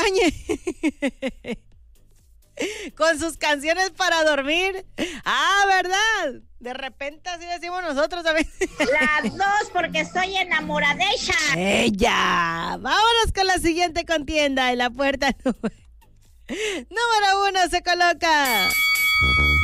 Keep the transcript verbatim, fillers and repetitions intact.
acompañe con sus canciones para dormir. Ah, ¿verdad? De repente así decimos nosotros también. Las dos, porque soy enamoradecha. Ella. Vámonos con la siguiente contienda. En la puerta número, número uno se coloca